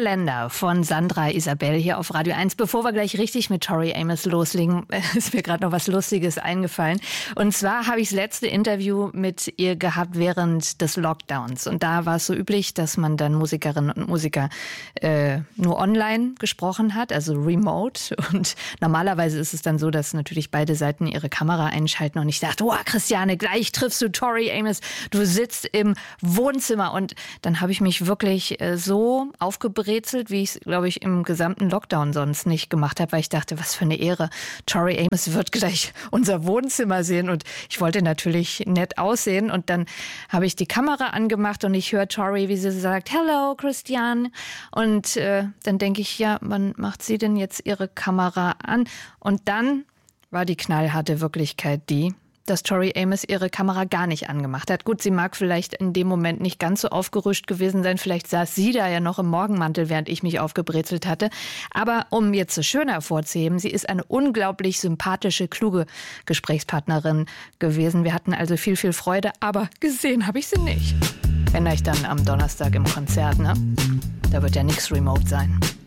Kalender von Sandra Isabel hier auf Radio 1. Bevor wir gleich richtig mit Tori Amos loslegen, ist mir gerade noch was Lustiges eingefallen. Und zwar habe ich das letzte Interview mit ihr gehabt während des Lockdowns. Und da war es so üblich, dass man dann Musikerinnen und Musiker nur online gesprochen hat, also remote. Und normalerweise ist es dann so, dass natürlich beide Seiten ihre Kamera einschalten. Und ich dachte, oh Christiane, gleich triffst du Tori Amos. Du sitzt im Wohnzimmer. Und dann habe ich mich wirklich so aufgebrezelt, wie ich es, glaube ich, im gesamten Lockdown sonst nicht gemacht habe, weil ich dachte, was für eine Ehre. Tori Amos wird gleich unser Wohnzimmer sehen und ich wollte natürlich nett aussehen und dann habe ich die Kamera angemacht und ich höre Tori, wie sie sagt, hello Christian, und dann denke ich, ja, wann macht sie denn jetzt ihre Kamera an? Und dann war die knallharte Wirklichkeit die, dass Tori Amos ihre Kamera gar nicht angemacht hat. Gut, sie mag vielleicht in dem Moment nicht ganz so aufgerüscht gewesen sein. Vielleicht saß sie da ja noch im Morgenmantel, während ich mich aufgebrezelt hatte. Aber um jetzt so schön hervorzuheben, sie ist eine unglaublich sympathische, kluge Gesprächspartnerin gewesen. Wir hatten also viel, viel Freude, aber gesehen habe ich sie nicht. Wenn euch dann am Donnerstag im Konzert, ne? Da wird ja nichts remote sein.